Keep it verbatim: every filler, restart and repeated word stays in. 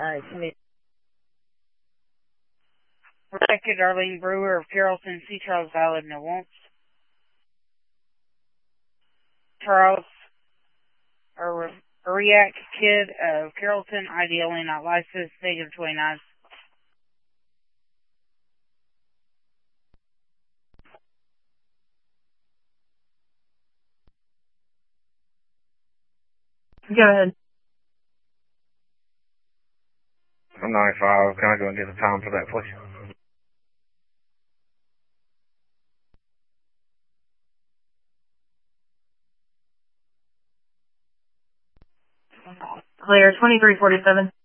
Alright, somebody. Protected Arlene Brewer of Carrollton, C. Charles Valid, no won't. Charles Ariak Kid of Carrollton, I D only not licensed, negative twenty-nine. Go ahead. I'm ninety-five. Can I go and get the time for that, please? Clear, twenty-three forty-seven.